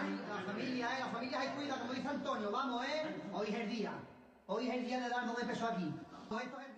La familia se cuida, como dice Antonio, vamos, ¿eh? Hoy es el día. Hoy es el día de dar 9 pesos aquí. Todo esto es